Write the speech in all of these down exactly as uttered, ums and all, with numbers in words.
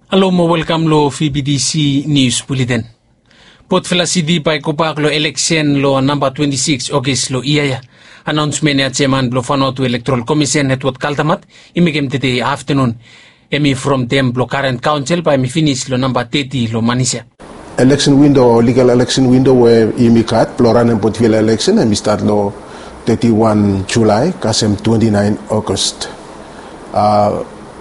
Hello mo welcome lo V B D C News Bulletin. Pot felicity by Kopak lo election lo number twenty-six August lo iya announcement ya chairman lo Vanuatu Electoral Commission network kaltamat imigem today afternoon emi from them lo current council by mi finish lo number thirty lo Manisha. Election window, legal election window where imikat ploran and potvila election and we start lo thirty-first July kasem twenty-ninth August. Uh,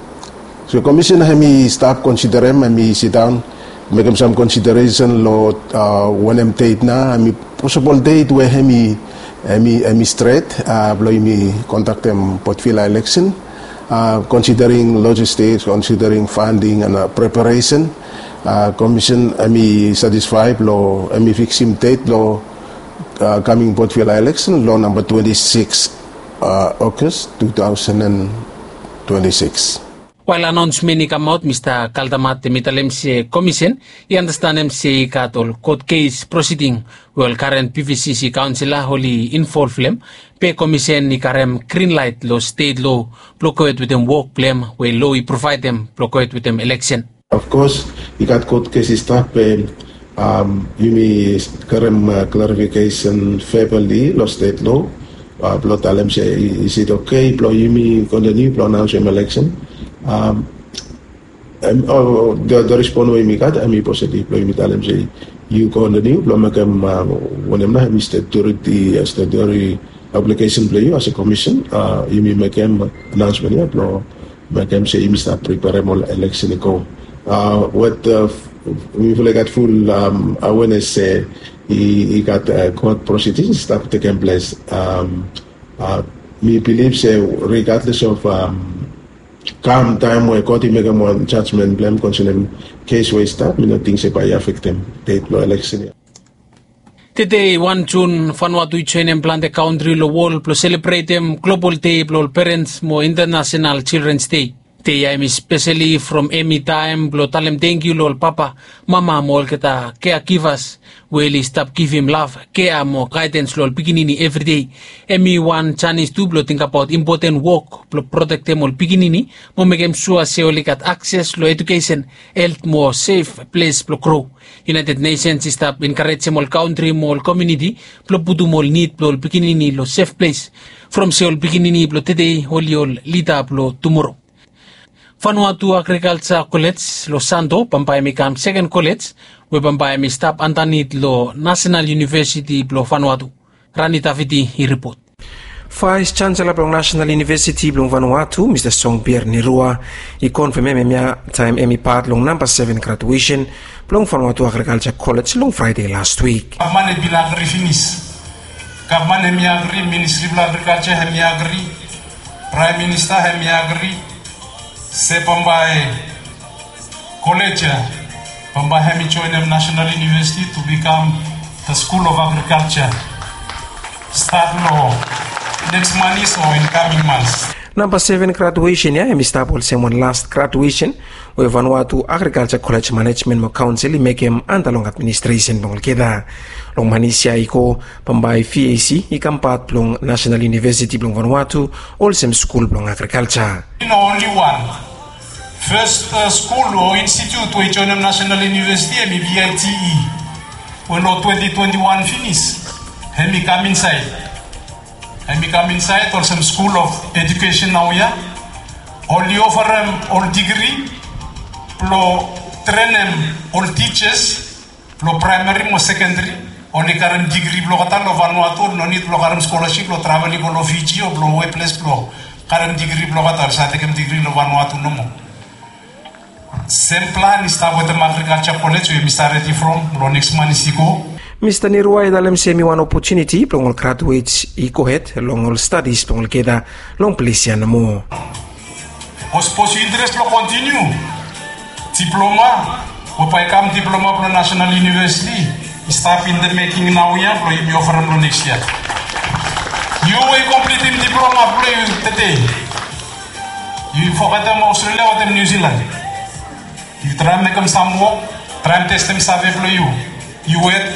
so commission hemi staff consider him and me sit down make him some consideration lo uh, when him date na hemi possible date where hemi hemi hemi straight uh, lo hemi contact him potvila election uh, considering logistics, considering funding and uh, preparation. Uh, commission ami satisfied lo ami fix him date lo uh, coming Potvila election law number twenty-six uh, August two thousand twenty-six. While announcement ni come out, Mister Kaltamat mitalem si commission, I understand him si katol court case proceeding well current P V C C councillor holy involve them pe commission ni karem green light lo state law blockade with them work plan where law I provide them blockade with them election. Of course, you got court cases stuff, um, you may current uh, clarification favorably, law state law, uh, blow tell them say, is it okay, blow you may continue, blow announce your election. Um, um, oh, the, the response way me got, I mean positive, blow you may tell them say, you continue, blow make them, uh, when I'm not, statutory, uh, statutory application play you as a commission, uh, you may make them announcement, yeah, blow, make them say, you may start preparing more election go. Uh, what uh, we feel like got full um, awareness. Uh, he, he got uh, court proceedings stuff taking place. Um, uh, me believe say regardless of um, calm time where court make a more judgment blame concerning case where start. Me not think say by affect them date no election. Today, one June, Vanuatu join and plan the country lo wall plus celebrate them global day lo parents mo International Children's Day. They am especially from any time, blow tell him thank you, lol papa, mama, mol kita, care give us, well, stop give him love, care more guidance, lol beginning every day. Emi one Chinese to blow think about important work, blow protect them all beginning, mo make him sure say only got access, lo education, health more safe place, blow grow. United Nations stop encourage them all country, more community, blow putu more need, blow beginning, lo safe place. From say all beginning, blow today, holy all lead up, blow tomorrow. Vanuatu Agriculture College lo Santo pampayami kam second college we pampayami stop antanit lo National University lo Vanuatu. Rani Taviti I report. Vice Chancellor of National University of Vanuatu, Mister Song Pierre Nirua, he confirmed emia time emi part long number seven graduation long Vanuatu Agriculture College long Friday last week. Kamane binagri finis. Kamane miagri Ministry of Agriculture hemiagri. Prime Minister hemiagri. Se pambai college, pambai hemi join National University to become the School of Agriculture. Start now next month or in coming months. Number seven graduation ya hemi start someone last graduation we Vanuatu Agriculture College Management mo Council make him antalong administration bong keda long manisya iko pambai V A C ikam part long National University bong Vanuatu Olsem School bong Agriculture. Only one first uh, school or institute we join National University hemi V I T E when no twenty twenty-one finish hemi come inside hemi come inside or some school of education now ya only offer them all degree pro train them all teachers pro primary mo secondary only current degree pro kata lo Vanuatu no need pro current scholarship pro traveling pro Fiji or pro workplace pro current degree pro kata sa takem degree lo Vanuatu no mo. Same plan is with the Agriculture College where we started from next month is go. Mister Nirua idalem semi one opportunity plong all graduates iko het long all studies plong keda long polisian mo. Os pos interest lo continue. Diploma, we pay come diploma from National University. Start in the making now ya pro you offer lo next year. You will complete in diploma pro you today. You forget them Australia or them New Zealand. You try to make them some work, try to test them survey for you. You get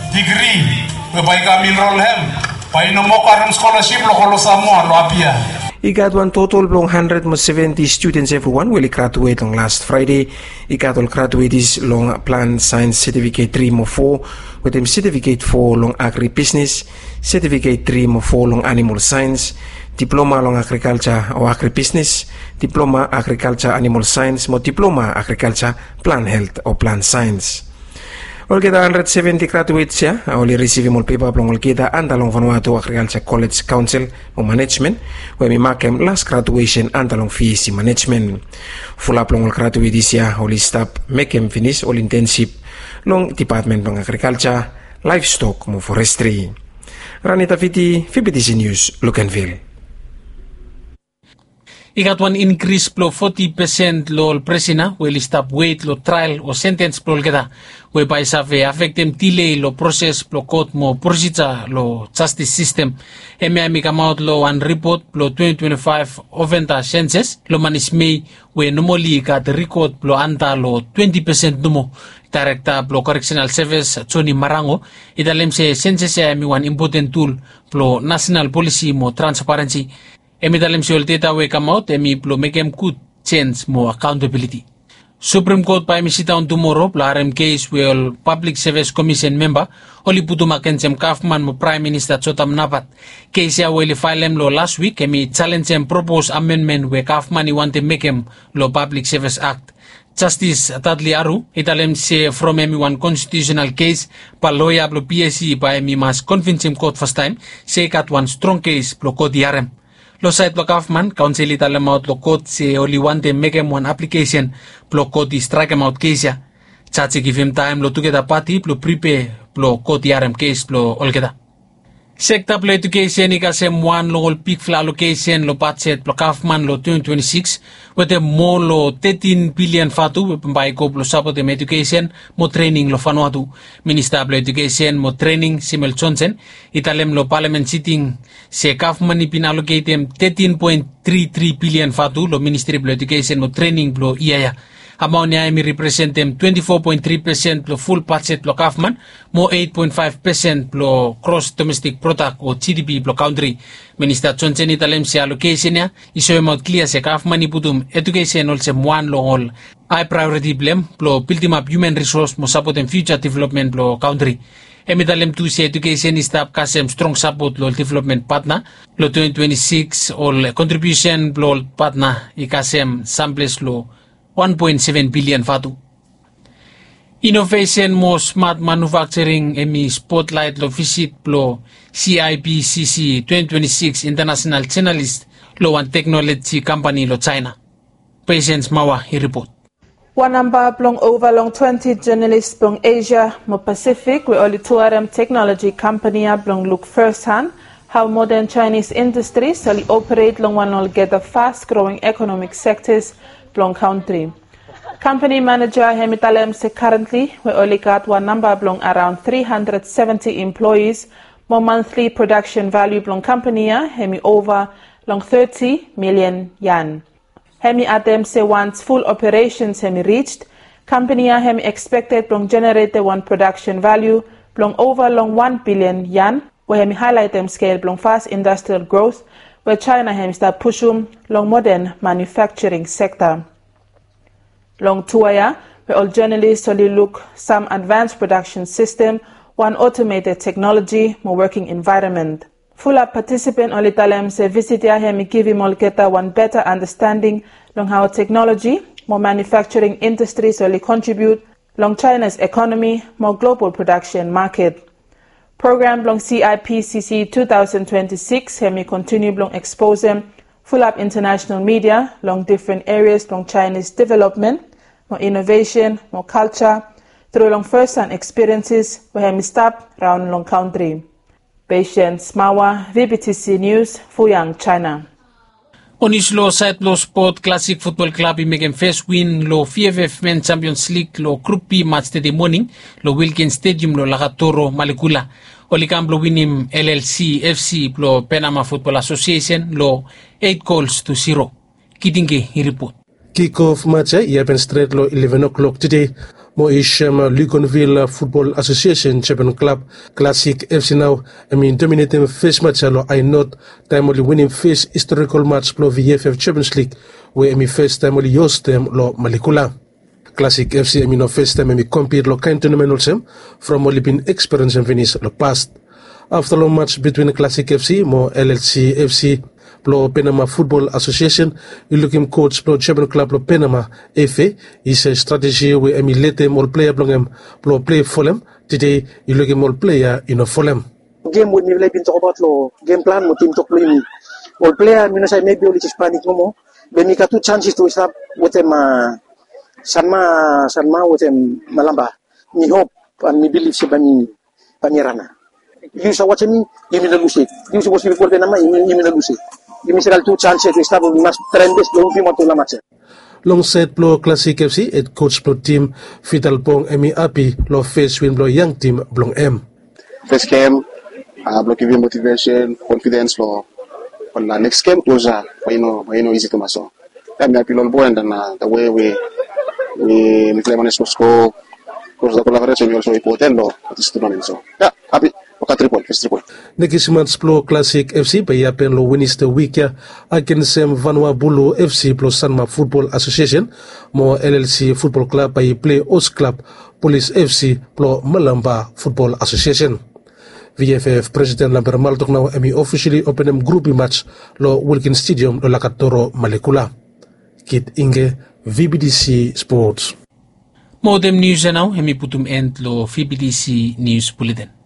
degree, we buy come enroll him. Buy no more current scholarship, lo kolo Samoa, lo apia. I got one total of one hundred seventy students everyone will graduate on last Friday. I got all graduates long plant science certificate three mo four with them certificate four long agribusiness, certificate three mo four long animal science, diploma long agriculture or agribusiness, diploma agriculture animal science, mo diploma agriculture plant health or plant science. All kita one hundred seventy graduates ya, only receiving all paper from all kita and along Vanuatu Agriculture College Council or Management, where we mark them last graduation and along F I S I Management. Full up long all graduates ya, only stop make them finish all internship long Department of Agriculture, Livestock, mo Forestry. Ranita Fiti, F B T C News, Lucanville. Ikat one increase plo forty percent lo presina will stop wait lo trial o sentence plo kita whereby save affect them delay lo process plo court mo procedure lo justice system M I come out lo one report plo twenty twenty-five oventa census lo manis May we normally kat record plo anta lo twenty percent numo Director plo correctional service Tony Marango italem se census mi one important tool plo national policy mo transparency Emi dalam siol data we come out, emi plo make em good change mo accountability. Supreme Court pa emi sit down tomorrow, pla R M case will Public Service Commission member, oli putu makensem Kaufman mo Prime Minister Chotam Napat. Case ya weli file em lo last week, emi challenge em propose amendment we Kaufman i want to make em lo Public Service Act. Justice Tadli Aru, italem se from emi one constitutional case, pa lawyer plo P S C pa emi mas convince him court first time, say kat one strong case plo court di R M. Lo side lo Kaufman, council italem out lo court se only one day make him one application plo court di strike him out case ya. Chachi give him time lo together party plo prepare plo court di R M case plo olkeda. Sekta plo education ika sem one lo ol peak fla allocation lo budget plo Kaufman lo twenty twenty-six with a more lo thirteen billion fatu by ko plo support em education mo training lo Vanuatu. Minister plo education mo training Simel Johnson italem lo parliament sitting se Kaufman ipin allocate em thirteen point three three billion fatu lo Ministry plo education mo training plo iaya. Amount niya mi represent em twenty-four point three percent plo full budget plo Kaufman mo eight point five percent plo gross domestic product o G D P plo country. Minister Johnson italem se allocation niya iso em out clear se Kaufman iputum education ol se one lo ol high priority blem plo building up human resource mo support em future development plo country. Emitalem tu se education istap kasem strong support lo development partner lo twenty twenty-six ol contribution plo partner ikasem samples lo one point seven billion fatu. Innovation mo smart manufacturing emi spotlight lo visit plo C I P C C twenty twenty-six international journalist lo one technology company lo China. Patience Mawa he report. One number belong over long twenty journalists belong Asia mo Pacific we only two R M technology company belong look firsthand how modern Chinese industries only operate long one all get the fast growing economic sectors belong country. Company manager Hemitalem say currently we only got one number belong around three hundred seventy employees. More monthly production value belong company hemi over long thirty million yuan. Hemi Adam say once full operations hemi reached, company hemi expected belong generate the one production value belong over long one billion yuan. Where hemi highlight them scale belong fast industrial growth where China hemi start pushing long modern manufacturing sector. Long tuaya, where all journalists only look some advanced production system, one automated technology, more working environment. Full up participant only talem se visit ya hemi give him all get one better understanding long how technology, more manufacturing industries only contribute long China's economy, more global production market. Program long C I P C C twenty twenty-six hemi continue long expose them full up international media long different areas long Chinese development, more innovation, more culture, through long first-hand experiences where hemi stop round long country. Patience Mawa, V B T C News, Fuyang, China. Onis lo side lo Sport Classic Football Club i make first win lo F F F Men Champions League lo Group B match today morning lo Wilkins Stadium lo Lagatoro Malikula. Olikam lo winim L L C F C lo Panama Football Association lo eight goals to zero. Kitinge he report. Kick-off match iapen straight lo eleven o'clock today. Mo isham Luconville Football Association Champion Club Classic F C now. I mean dominating first match lo I not time only winning first historical match lo V F F Champions League where I mean first time only host them lo Malikula. Classic F C I mean no first time I mean compete lo kind tournament also from only been experience and finish lo past. After long match between Classic F C mo L L C F C Plo Panama Football Association, you looking coach Plo Champion Club Plo Panama F A is a strategy where I mean let them all player belong them Plo play for them. Today you looking all player in a for them. Game with me like been talk about lo game plan mo team talk play all player me say maybe only Hispanic mo be me got two chances to start with them uh, sanma sanma with them malamba me hope and me believe si bani panirana you saw what me give me the lose you supposed to be for Panama give me the lose give me two chances to start with mas trendes do último to la match long set Plo Classic F C at coach Plo team Fital Pong Emi Api lo face win Plo young team Blong M first game uh, Plo give motivation confidence lo on the next game was uh, you know you know easy to maso I'm happy lo boy and then uh, the way we we we play on this score because the collaboration also important lo at this tournament so yeah happy okay triple first triple next month's Plo Classic F C by yapen lo win is the week against um, Vanuatu F C plus Sanma Football Association mo L L C Football Club by play Os Club Police F C Plo Malamba Football Association. V F F President Lambert Maltok now emi officially open them groupie match lo Wilkins Stadium lo Lakatoro Malekula. Kit Inge V B D C Sports. Modem news now emi putum end lo V B D C News Bulletin.